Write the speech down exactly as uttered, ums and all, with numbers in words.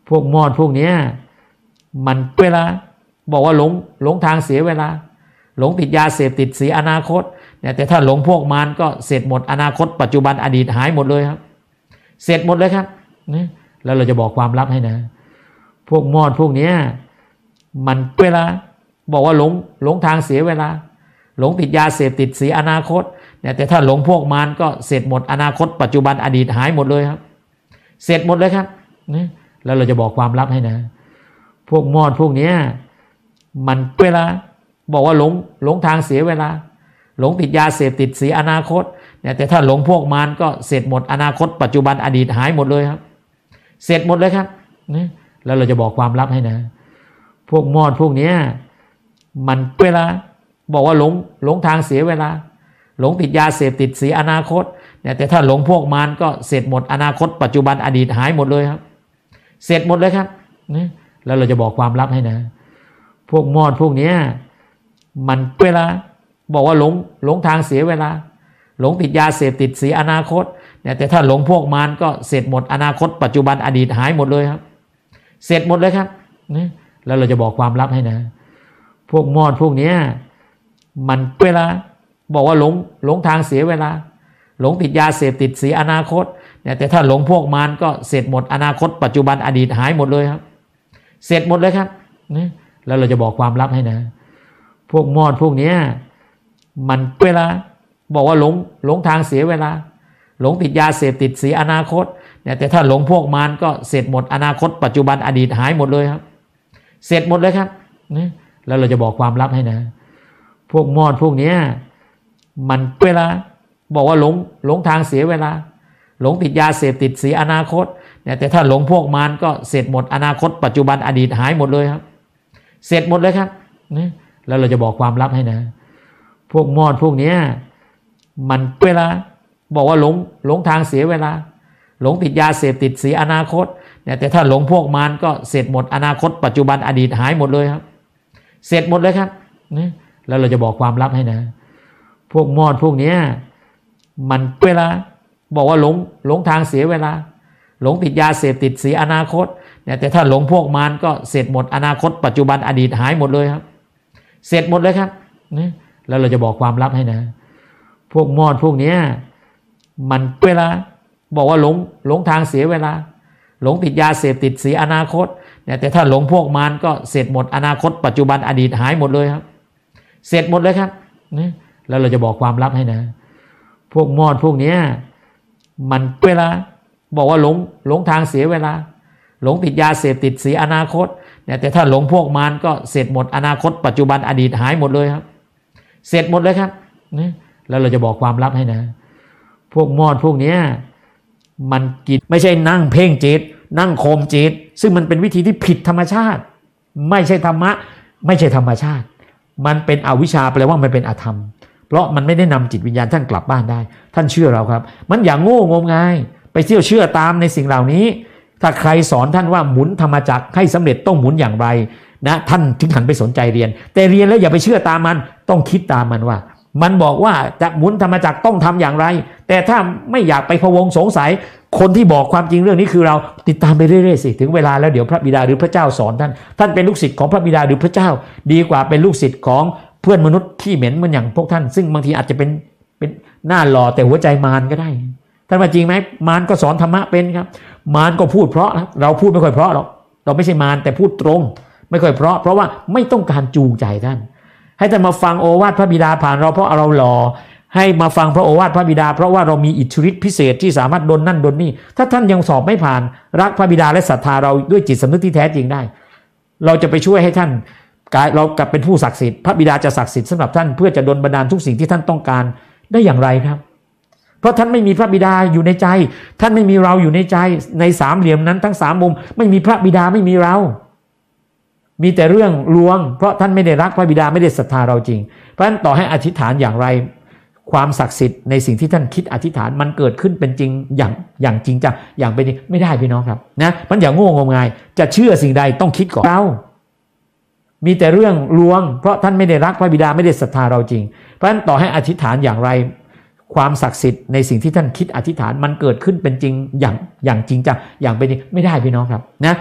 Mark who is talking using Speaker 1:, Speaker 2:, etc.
Speaker 1: พวกมอดพวกเนี้ยมันเวลาบอกว่าหลงหลงทางเสียเวลาหลงติดยาเสพติดเสียอนาคตเนี่ยแต่ถ้าหลงพวกมารก็เสร็จหมดอนาคตปัจจุบันอดีตหายหมดเลยครับเสร็จหมดเลยครับนะแล้วเราจะบอกความลับให้นะพวกมอดพวกเนี้ยมันเวลาบอกว่าหลงหลงทางเสียเวลาหลงติดยาเสพติดเสียอนาคตเนี่ยแต่ถ้าหลงพวกมารก็เสร็จหมดอนาคตปัจจุบันอดีตหายหมดเลยครับเสร็จหมดเลยครับนะแล้วเราจะบอกความลับให้นะพวกมอดพวกเนี้ยมันเวลาบอกว่าหลงหลงทางเสียเวลาหลงติดยาเสพติดเสียอนาคตเนี่ยแต่ถ้าหลงพวกมารก็เสร็จหมดอนาคตปัจจุบันอดีตหายหมดเลยครับเสร็จหมดเลยครับนะแล้วเราจะบอกความลับให้นะพวกมอดพวกเนี้ยมันเวลาบอกว่าหลงหลงทางเสียเวลาหลงติดยาเสพติดเสียอนาคตเนี่ยแต่ถ้าหลงพวกมารก็เสร็จหมดอนาคตปัจจุบันอดีตหายหมดเลยครับเสร็จหมดเลยครับนะแล้วเราจะบอกความลับให้นะพวกมอดพวกเนี้ยมันเวลาบอกว่าหลงหลงทางเสียเวลาหลงติดยาเสพติดเสียอนาคตเนี่ยแต่ถ้าหลงพวกมารก็เสร็จหมดอนาคตปัจจุบันอดีตหายหมดเลยครับเสร็จหมดเลยครับนะแล้วเราจะบอกความลับให้นะพวกมอดพวกเนี้ยมันเวลาบอกว่าหลงหลงทางเสียเวลาหลงติดยาเสพติดเสียอนาคตเนี่ยแต่ถ้าหลงพวกมารก็เสร็จหมดอนาคตปัจจุบันอดีตหายหมดเลยครับเสร็จหมดเลยครับนะแล้วเราจะบอกความลับให้นะพวกมอดพวกเนี้ยมันเวลาบอกว่าหลงหลงทางเสียเวลาหลงติดยาเสพติดเสียอนาคตเนี่ยแต่ถ้าหลงพวกมารก็เสร็จหมดอนาคตปัจจุบันอดีตหายหมดเลยครับเสร็จหมดเลยครับนะแล้วเราจะบอกความลับให้นะพวกมอดพวกเนี้ยมันเวลาบอกว่าหลงหลงทางเสียเวลาหลงติดยาเสพติดเสียอนาคตเนี่ยแต่ถ้าหลงพวกมารก็เสร็จหมดอนาคตปัจจุบันอดีตหายหมดเลยครับเสร็จหมดเลยครับนะแล้วเราจะบอกความลับให้นะพวกมอดพวกเนี้ยมันเวลาบอกว่าหลงหลงทางเสียเวลาหลงติดยาเสพติดเสียอนาคตเนี่ยแต่ถ้าหลงพวกมารก็เสร็จหมดอนาคตปัจจุบันอดีตหายหมดเลยครับเสร็จหมดเลยครับนะแล้วเราจะบอกความลับให้นะพวกมอดพวกเนี้ยมันเวลาบอกว่าหลงหลงทางเสียเวลาหลงติดยาเสพติดเสียอนาคตเนี่ยแต่ถ้าหลงพวกมารก็เสร็จหมดอนาคตปัจจุบันอดีตหายหมดเลยครับเสร็จหมดเลยครับนะแล้วเราจะบอกความลับให้นะพวกมอดพวกเนี้ยมันเวลาบอกว่าหลงหลงทางเสียเวลาหลงติดยาเสพติดเสียอนาคตเนี่ยแต่ถ้าหลงพวกมารก็เสร็จหมดอนาคตปัจจุบันอดีตหายหมดเลยครับเสร็จหมดเลยครับนะแล้วเราจะบอกความลับให้นะพวกมอดพวกเนี้ยมันเวลาบอกว่าหลงหลงทางเสียเวลาหลงติดยาเสพติดเสียอนาคตเนี่ยแต่ถ้าหลงพวกมารก็เสร็จหมดอนาคตปัจจุบันอดีตหายหมดเลยครับเสร็จหมดเลยครับนะแล้วเราจะบอกความลับให้นะพวกมอดพวกเนี้ยมันกินไม่ใช่นั่งเพ่งจิตนั่งโคมจิตซึ่งมันเป็นวิธีที่ผิดธรรมชาติไม่ใช่ธรรมะไม่ใช่ธรรมชาติมันเป็นอวิชชาแปลว่ามันเป็นอธรรมเพราะมันไม่ได้นำจิตวิญญาณท่านกลับบ้านได้ท่านเชื่อเราครับมันอย่างโง่งมงายไปเที่ยวเชื่อตามในสิ่งเหล่านี้ถ้าใครสอนท่านว่าหมุนธรรมจักรให้สำเร็จต้องหมุนอย่างไรนะท่านถึงหันไปสนใจเรียนแต่เรียนแล้วอย่าไปเชื่อตามมันต้องคิดตามมันว่ามันบอกว่าจะหมุนธรรมจักรต้องทำอย่างไรแต่ถ้าไม่อยากไปพะวงสงสัยคนที่บอกความจริงเรื่องนี้คือเราติดตามไปเรื่อยๆสิถึงเวลาแล้วเดี๋ยวพระบิดาหรือพระเจ้าสอนท่านท่านเป็นลูกศิษย์ของพระบิดาหรือพระเจ้าดีกว่าเป็นลูกศิษย์ของเพื่อนมนุษย์ขี้เหม็นเหมือนอย่างพวกท่านซึ่งบางทีอาจจะเป็นเป็นหน้าหล่อแต่หัวใจมารก็ได้ท่านว่าจริงไหมมารก็สอนธรรมะเป็นครับมารก็พูดเพราะเราพูดไม่ค่อยเพราะหรอกเราไม่ใช่มารแต่พูดตรงไม่ค่อยเพราะเพราะว่าไม่ต้องการจูงใจท่านให้ท่านมาฟังโอวาทพระบิดาผ่านเราเพราะเราหล่อให้มาฟังพระโอวาทพระบิดาเพราะว่าเรามีอิทธิฤทธิพิเศษที่สามารถดลนั่นดลนี่ถ้าท่านยังสอบไม่ผ่านรักพระบิดาและศรัทธาเราด้วยจิตสำนึกที่แท้จริงได้เราจะไปช่วยให้ท่านกลายเรากลับเป็นผู้ศักดิ์สิทธิ์พระบิดาจะศักดิ์สิทธิ์สำหรับท่านเพื่อจะดลบันดาลทุกสิ่งที่ท่านต้องการได้อย่างไรครับเพราะท่านไม่มีพระบิดาอยู่ในใจท่านไม่มีเราอยู่ในใจในสามเหลี่ยมนั้นทั้งสามมุมไม่มีพระบิดาไม่มีเรามีแต่เรื่องลวงเพราะท่านไม่ได้รักพระบิดาไม่ได้ศรัทธาเราจริงเพราะฉะนั้นต่อให้อธิษฐานอย่างไรความศักดิ์สิทธิ์ในสิ่งที่ท่านคิดอธิษฐานมันเกิดขึ้นเป็นจริงอย่างอย่างจริงจังอย่างเป็นไม่ได้พี่น้องครับนะมันอย่างโง่งมงายจะเชื่อสิ่งใดต้องคิดก่อนเรามีแต่เรื่องลวงเพราะท่านไม่ได้รักพระบิดาไม่ได้ศรัทธาเราจริงเพราะฉะนั้นต่อให้อธิษฐานอย่างไรความศักดิ์สิทธิ์ในสิ่งที่ท่านคิดอธิษฐานมันเกิดขึ้นเป็นจริงอย่างอย่างจริงจังอย่างเป็นไม่ได้พี่น้องครับนะ